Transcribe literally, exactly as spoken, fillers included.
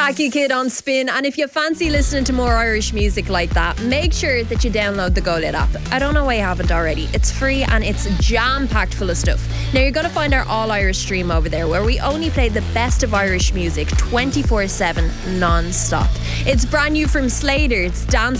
Wacky Kid on Spin. And if you fancy listening to more Irish music like that, make sure that you download the GoLit app. I don't know why you haven't already. It's free and it's jam-packed full of stuff. Now you're going to find our All Irish stream over there, where we only play the best of Irish music twenty-four seven non-stop. It's brand new from Slater. It's Dance